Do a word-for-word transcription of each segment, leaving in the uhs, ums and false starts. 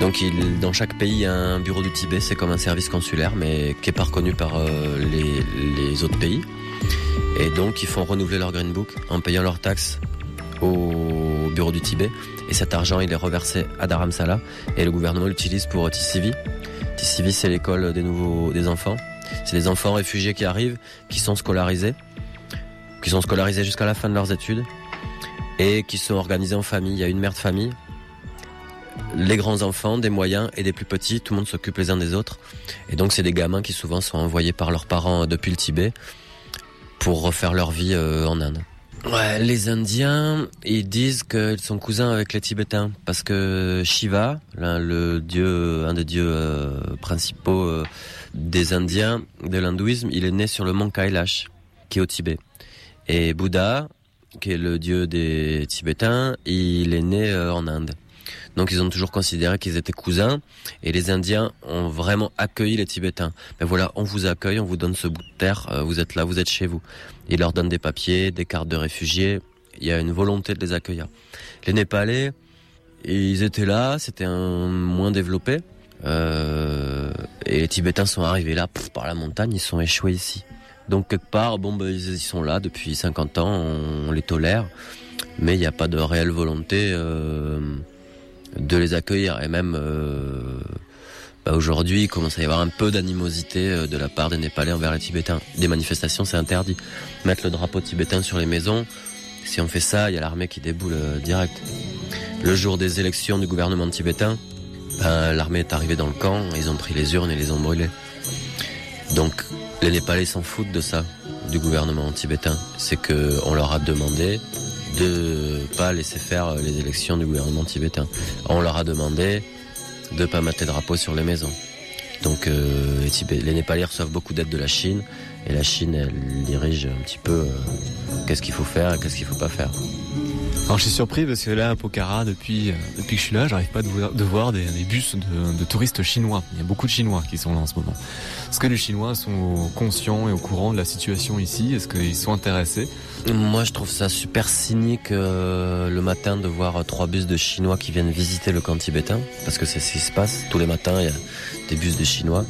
Donc il, dans chaque pays, il y a un bureau du Tibet, c'est comme un service consulaire, mais qui n'est pas reconnu par euh, les, les autres pays. Et donc ils font renouveler leur Green Book en payant leurs taxes au bureau du Tibet. Et cet argent, il est reversé à Dharamsala et le gouvernement l'utilise pour T C V. T C V, c'est l'école des nouveaux des enfants. C'est des enfants réfugiés qui arrivent, qui sont scolarisés, qui sont scolarisés jusqu'à la fin de leurs études et qui sont organisés en famille. Il y a une mère de famille, les grands enfants, des moyens et des plus petits. Tout le monde s'occupe les uns des autres. Et donc, c'est des gamins qui souvent sont envoyés par leurs parents depuis le Tibet pour refaire leur vie euh, en Inde. Ouais, les Indiens, ils disent qu'ils sont cousins avec les Tibétains parce que Shiva, là, le dieu, un des dieux euh, principaux euh, des Indiens, de l'hindouisme, il est né sur le mont Kailash, qui est au Tibet. Et Bouddha, qui est le dieu des Tibétains, il est né euh, en Inde. Donc ils ont toujours considéré qu'ils étaient cousins et les Indiens ont vraiment accueilli les Tibétains. Mais voilà, on vous accueille, on vous donne ce bout de terre, euh, vous êtes là, vous êtes chez vous. Ils leur donnent des papiers, des cartes de réfugiés, il y a une volonté de les accueillir. Les Népalais, ils étaient là, c'était un moins développé. Euh, et les Tibétains sont arrivés là pff, par la montagne, ils sont échoués ici. Donc quelque part, bon, bah, ils, ils sont là depuis cinquante ans, on, on les tolère, mais il n'y a pas de réelle volonté euh, de les accueillir. Et même euh, bah, aujourd'hui, il commence à y avoir un peu d'animosité euh, de la part des Népalais envers les Tibétains. Des manifestations, c'est interdit. Mettre le drapeau tibétain sur les maisons, si on fait ça, il y a l'armée qui déboule euh, direct. Le jour des élections du gouvernement tibétain, ben, l'armée est arrivée dans le camp, ils ont pris les urnes et les ont brûlées. Donc les Népalais s'en foutent de ça, du gouvernement tibétain. C'est qu'on leur a demandé de pas laisser faire les élections du gouvernement tibétain. On leur a demandé de pas mettre les drapeaux sur les maisons. Donc euh, les, Tibé- les Népalais reçoivent beaucoup d'aide de la Chine, et la Chine, elle dirige un petit peu euh, qu'est-ce qu'il faut faire et qu'est-ce qu'il faut pas faire. Alors je suis surpris parce que là à Pokhara, depuis, euh, depuis que je suis là, j'arrive pas de voir, de voir des, des bus de, de touristes chinois. Il y a beaucoup de Chinois qui sont là en ce moment. Est-ce que les Chinois sont conscients et au courant de la situation ici ? Est-ce qu'ils sont intéressés ? Moi je trouve ça super cynique euh, le matin de voir trois bus de Chinois qui viennent visiter le camp tibétain, parce que c'est ce qui se passe. Tous les matins il y a des bus de Chinois.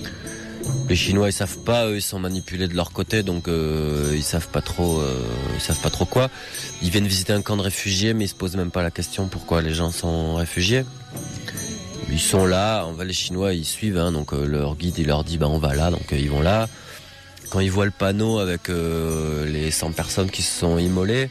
Les Chinois ils savent pas, eux ils sont manipulés de leur côté, donc euh, ils savent pas trop, euh, ils savent pas trop quoi. Ils viennent visiter un camp de réfugiés, mais ils se posent même pas la question pourquoi les gens sont réfugiés. Ils sont là, on va les Chinois ils suivent, hein, donc euh, leur guide il leur dit bah on va là, donc euh, ils vont là. Quand ils voient le panneau avec euh, les cent personnes qui se sont immolées,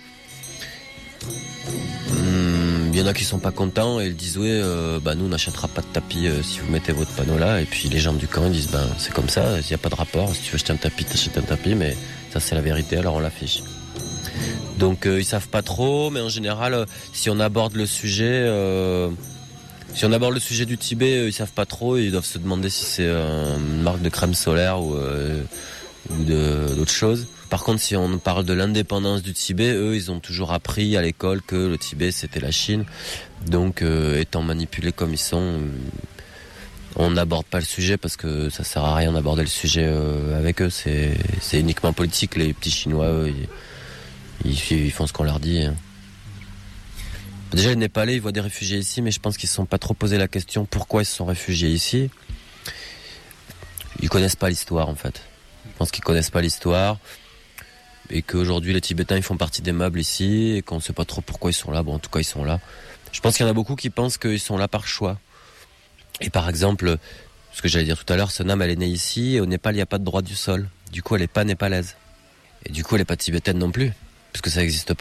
il y en a qui sont pas contents et ils disent oui, euh, bah nous on n'achètera pas de tapis euh, si vous mettez votre panneau là. Et puis les gens du camp ils disent ben c'est comme ça, il n'y a pas de rapport. Si tu veux acheter un tapis, t'achètes un tapis, mais ça c'est la vérité, alors on l'affiche. Donc euh, ils savent pas trop, mais en général euh, si on aborde le sujet, euh, si on aborde le sujet du Tibet, euh, ils savent pas trop. Ils doivent se demander si c'est euh, une marque de crème solaire ou euh, ou de, d'autres choses. Par contre, si on parle de l'indépendance du Tibet, eux, ils ont toujours appris à l'école que le Tibet, c'était la Chine. Donc, euh, étant manipulés comme ils sont, on n'aborde pas le sujet parce que ça sert à rien d'aborder le sujet euh, avec eux. C'est, c'est uniquement politique. Les petits Chinois, eux, ils, ils, ils font ce qu'on leur dit. Hein. Déjà, les Népalais, ils voient des réfugiés ici, mais je pense qu'ils ne se sont pas trop posé la question pourquoi ils se sont réfugiés ici. Ils connaissent pas l'histoire, en fait. Je pense qu'ils connaissent pas l'histoire. Et qu'aujourd'hui les Tibétains ils font partie des meubles ici et qu'on ne sait pas trop pourquoi ils sont là. Bon, en tout cas ils sont là. Je pense qu'il y en a beaucoup qui pensent qu'ils sont là par choix. Et par exemple, ce que j'allais dire tout à l'heure, Sonam elle est née ici et au Népal il n'y a pas de droit du sol. Du coup elle n'est pas népalaise. Et du coup elle n'est pas tibétaine non plus, parce que ça n'existe pas.